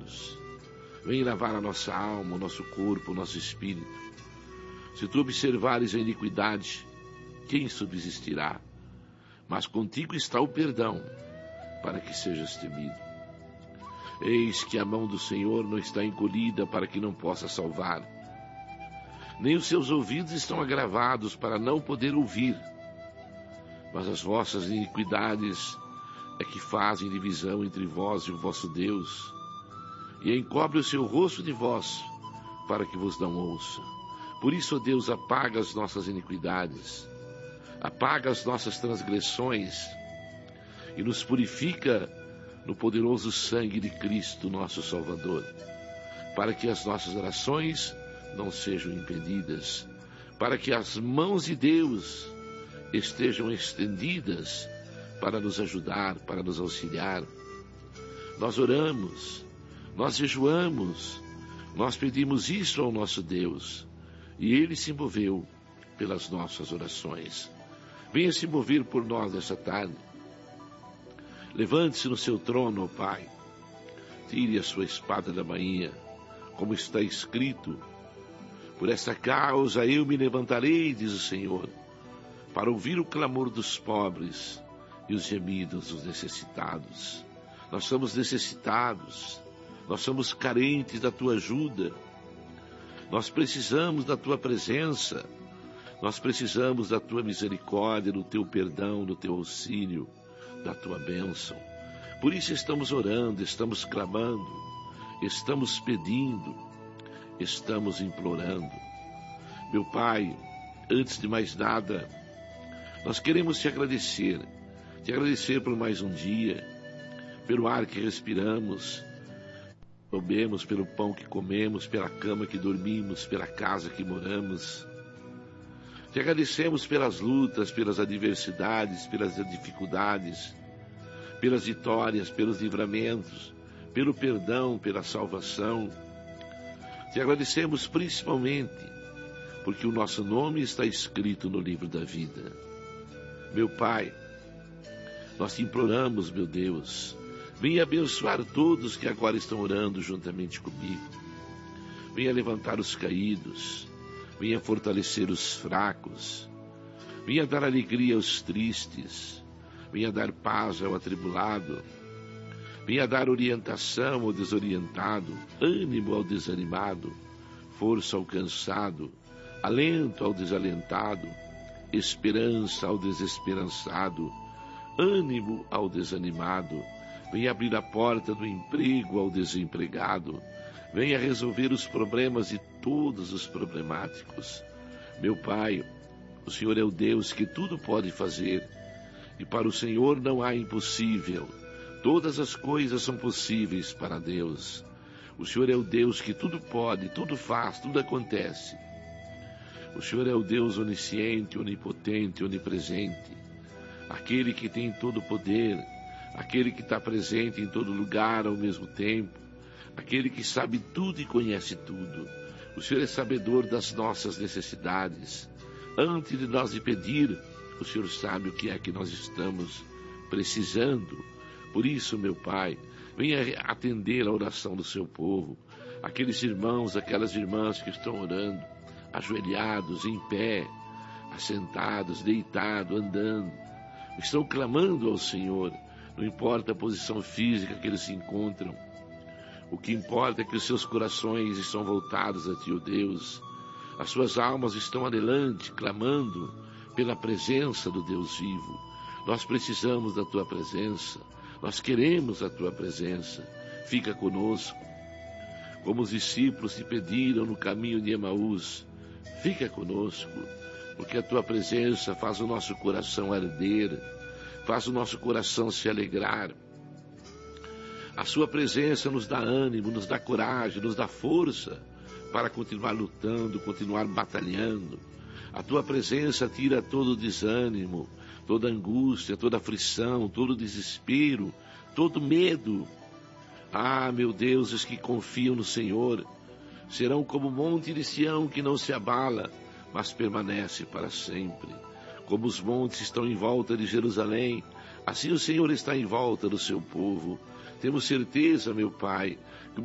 purifica-nos. Vem lavar a nossa alma, o nosso corpo, o nosso espírito. Se tu observares a iniquidade, quem subsistirá? Mas contigo está o perdão, para que sejas temido. Eis que a mão do Senhor não está encolhida para que não possa salvar, nem os seus ouvidos estão agravados para não poder ouvir. Mas as vossas iniquidades é que fazem divisão entre vós e o vosso Deus, e encobre o seu rosto de vós, para que vos não ouça. Por isso, ó Deus, apaga as nossas iniquidades, apaga as nossas transgressões, e nos purifica no poderoso sangue de Cristo, nosso Salvador, para que as nossas orações não sejam impedidas, para que as mãos de Deus estejam estendidas para nos ajudar, para nos auxiliar. Nós oramos, nós jejuamos, nós pedimos isso ao nosso Deus, e Ele se moveu pelas nossas orações. Venha se mover por nós nessa tarde. Levante-se no seu trono, ó Pai. Tire a sua espada da bainha, como está escrito: por essa causa eu me levantarei, diz o Senhor, para ouvir o clamor dos pobres e os gemidos dos necessitados. Nós somos necessitados, nós somos carentes da Tua ajuda, nós precisamos da Tua presença, nós precisamos da Tua misericórdia, do Teu perdão, do Teu auxílio, da Tua bênção. Por isso estamos orando, estamos clamando, estamos pedindo, estamos implorando. Meu Pai, antes de mais nada, nós queremos te agradecer por mais um dia, pelo ar que respiramos, pelo pão que comemos, pela cama que dormimos, pela casa que moramos. Te agradecemos pelas lutas, pelas adversidades, pelas dificuldades, pelas vitórias, pelos livramentos, pelo perdão, pela salvação. Te agradecemos principalmente porque o nosso nome está escrito no livro da vida. Meu Pai, nós te imploramos, meu Deus, venha abençoar todos que agora estão orando juntamente comigo. Venha levantar os caídos, venha fortalecer os fracos, venha dar alegria aos tristes, venha dar paz ao atribulado, venha dar orientação ao desorientado, ânimo ao desanimado, força ao cansado, alento ao desalentado, esperança ao desesperançado, ânimo ao desanimado. Venha abrir a porta do emprego ao desempregado. Venha resolver os problemas de todos os problemáticos. Meu Pai, o Senhor é o Deus que tudo pode fazer, e para o Senhor não há impossível. Todas as coisas são possíveis para Deus. O Senhor é o Deus que tudo pode, tudo faz, tudo acontece. O Senhor é o Deus onisciente, onipotente, onipresente, aquele que tem todo o poder, aquele que está presente em todo lugar ao mesmo tempo, aquele que sabe tudo e conhece tudo. O Senhor é sabedor das nossas necessidades. Antes de nós lhe pedir, o Senhor sabe o que é que nós estamos precisando. Por isso, meu Pai, venha atender a oração do seu povo, aqueles irmãos, aquelas irmãs que estão orando, ajoelhados, em pé, assentados, deitados, andando, estão clamando ao Senhor. Não importa a posição física que eles se encontram, o que importa é que os seus corações estão voltados a Ti, ó Deus. As suas almas estão adelante, clamando pela presença do Deus vivo. Nós precisamos da Tua presença, nós queremos a Tua presença. Fica conosco, como os discípulos te pediram no caminho de Emaús. Fica conosco, porque a Tua presença faz o nosso coração arder, faz o nosso coração se alegrar. A Sua presença nos dá ânimo, nos dá coragem, nos dá força para continuar lutando, continuar batalhando. A Tua presença tira todo o desânimo, toda angústia, toda aflição, todo desespero, todo medo. Ah, meu Deus, os que confiam no Senhor serão como o monte de Sião que não se abala, mas permanece para sempre. Como os montes estão em volta de Jerusalém, assim o Senhor está em volta do seu povo. Temos certeza, meu Pai,